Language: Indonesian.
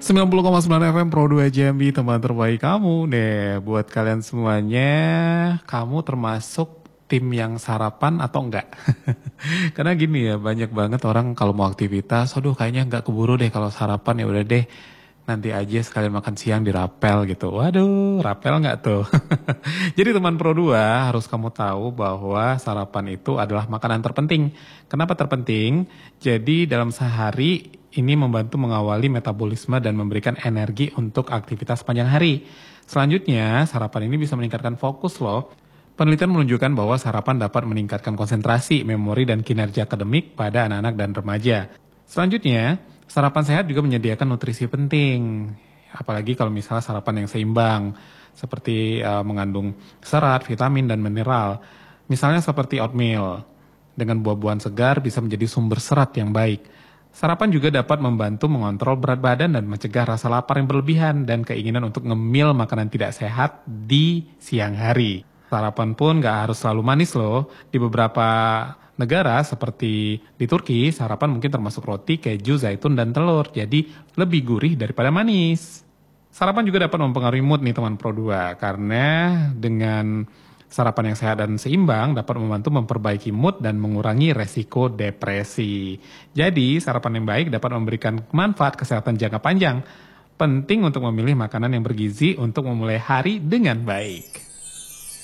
90,9 FM Pro 2 Jambi, teman terbaik kamu deh. Buat kalian semuanya, kamu termasuk tim yang sarapan atau enggak? Karena gini ya, banyak banget orang kalau mau aktivitas, aduh kayaknya enggak keburu deh kalau sarapan, ya udah deh. Nanti aja sekalian makan siang di rapel gitu. Waduh, rapel nggak tuh? Jadi teman Pro 2 harus kamu tahu bahwa sarapan itu adalah makanan terpenting. Kenapa terpenting? Jadi dalam sehari ini membantu mengawali metabolisme dan memberikan energi untuk aktivitas sepanjang hari. Selanjutnya, sarapan ini bisa meningkatkan fokus loh. Penelitian menunjukkan bahwa sarapan dapat meningkatkan konsentrasi, memori, dan kinerja akademik pada anak-anak dan remaja. Selanjutnya, sarapan sehat juga menyediakan nutrisi penting. Apalagi kalau misalnya sarapan yang seimbang, seperti mengandung serat, vitamin, dan mineral. Misalnya seperti oatmeal, dengan buah-buahan segar bisa menjadi sumber serat yang baik. Sarapan juga dapat membantu mengontrol berat badan dan mencegah rasa lapar yang berlebihan dan keinginan untuk ngemil makanan tidak sehat di siang hari. Sarapan pun gak harus selalu manis loh. Di beberapa negara seperti di Turki, sarapan mungkin termasuk roti, keju, zaitun, dan telur. Jadi lebih gurih daripada manis. Sarapan juga dapat mempengaruhi mood nih teman Pro 2. Karena dengan sarapan yang sehat dan seimbang dapat membantu memperbaiki mood dan mengurangi resiko depresi. Jadi sarapan yang baik dapat memberikan manfaat kesehatan jangka panjang. Penting untuk memilih makanan yang bergizi untuk memulai hari dengan baik.